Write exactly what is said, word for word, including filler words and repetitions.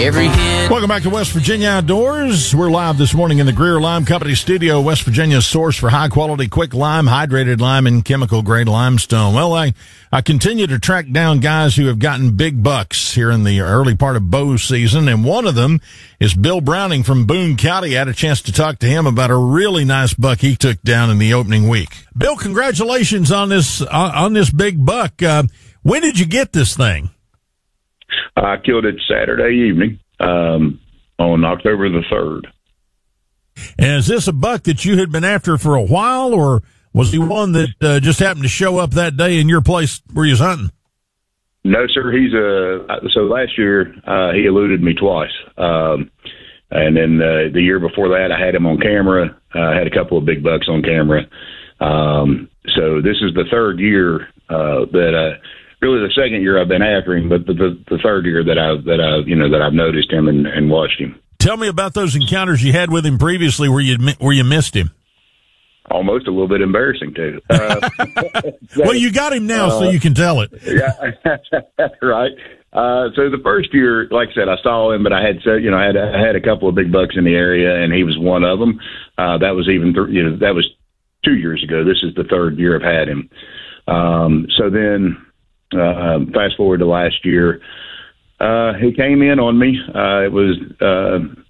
Every hit. Welcome back to West Virginia Outdoors. We're live this morning in the Greer Lime Company studio, West Virginia's source for high-quality, quick lime, hydrated lime, and chemical-grade limestone. Well, I, I continue to track down guys who have gotten big bucks here in the early part of bow season, and one of them is Bill Browning from Boone County. I had a chance to talk to him about a really nice buck he took down in the opening week. Bill, congratulations on this, uh, on this big buck. Uh, when did you get this thing? I killed it Saturday evening um, on October the third. And is this a buck that you had been after for a while, or was he one that uh, just happened to show up that day in your place where you was hunting? No, sir. He's a so last year uh, he eluded me twice, um, and then uh, the year before that I had him on camera. I uh, had a couple of big bucks on camera. Um, so this is the third year uh, that. Uh, Really, the second year I've been after him, but the, the, the third year that I that I you know that I've noticed him and, and watched him. Tell me about those encounters you had with him previously, where you where you missed him. Almost a little bit embarrassing too. Uh, well, you got him now, uh, so you can tell it. Yeah, right. Uh, so the first year, like I said, I saw him, but I had you know I had I had a couple of big bucks in the area, and he was one of them. Uh, that was even th- you know that was two years ago. This is the third year I've had him. Um, so then. Uh, fast forward to last year, uh, he came in on me. Uh, it was, uh,